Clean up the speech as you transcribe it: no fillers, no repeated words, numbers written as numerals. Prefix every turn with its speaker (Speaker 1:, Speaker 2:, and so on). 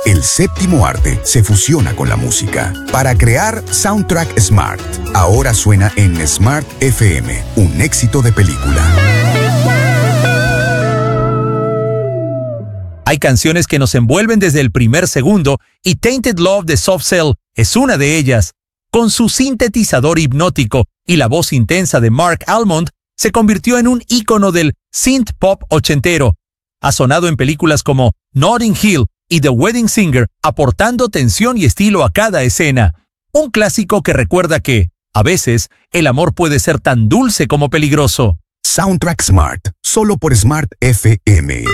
Speaker 1: El séptimo arte se fusiona con la música para crear Soundtrack Smart. Ahora suena en Smart FM, un éxito de película.
Speaker 2: Hay canciones que nos envuelven desde el primer segundo y Tainted Love de Soft Cell es una de ellas. Con su sintetizador hipnótico y la voz intensa de Mark Almond, se convirtió en un ícono del synth pop ochentero. Ha sonado en películas como Notting Hill y The Wedding Singer, aportando tensión y estilo a cada escena. Un clásico que recuerda que, a veces, el amor puede ser tan dulce como peligroso.
Speaker 1: Soundtrack Smart, solo por Smart FM.